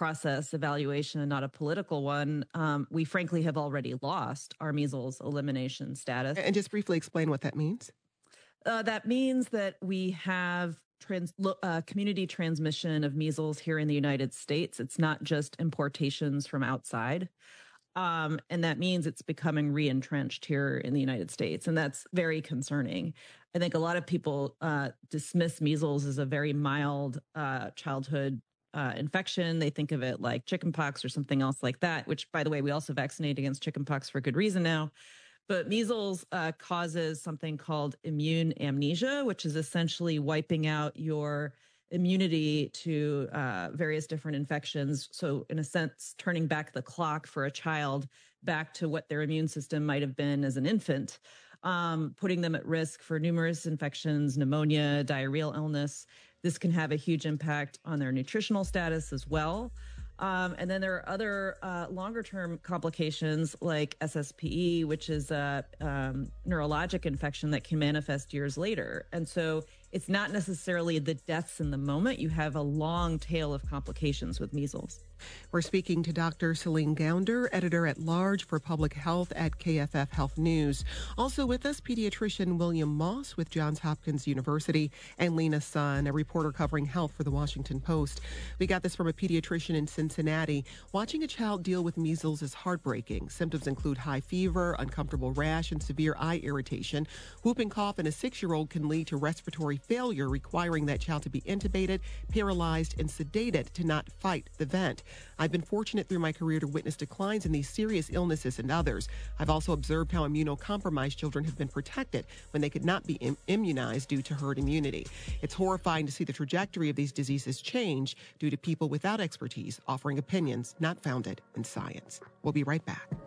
process evaluation and not a political one, we frankly have already lost our measles elimination status. And just briefly explain what that means. That means that we have community transmission of measles here in the United States. It's not just importations from outside. And that means it's becoming re-entrenched here in the United States. And that's very concerning. I think a lot of people dismiss measles as a very mild childhood infection. They think of it like chickenpox or something else like that, which, by the way, we also vaccinate against chickenpox for good reason now. But measles causes something called immune amnesia, which is essentially wiping out your immunity to various different infections. So in a sense, turning back the clock for a child back to what their immune system might have been as an infant, putting them at risk for numerous infections, pneumonia, diarrheal illness. This can have a huge impact on their nutritional status as well. And then there are other longer-term complications like SSPE, which is a neurologic infection that can manifest years later. And so it's not necessarily the deaths in the moment. You have a long tail of complications with measles. We're speaking to Dr. Celine Gounder, editor-at-large for public health at KFF Health News. Also with us, pediatrician William Moss with Johns Hopkins University, and Lena Sun, a reporter covering health for the Washington Post. We got this from a pediatrician in Cincinnati. Watching a child deal with measles is heartbreaking. Symptoms include high fever, uncomfortable rash, and severe eye irritation. Whooping cough in a 6-year-old can lead to respiratory failure, requiring that child to be intubated, paralyzed, and sedated to not fight the vent. I've been fortunate through my career to witness declines in these serious illnesses and others. I've also observed how immunocompromised children have been protected when they could not be immunized due to herd immunity. It's horrifying to see the trajectory of these diseases change due to people without expertise offering opinions not founded in science. We'll be right back.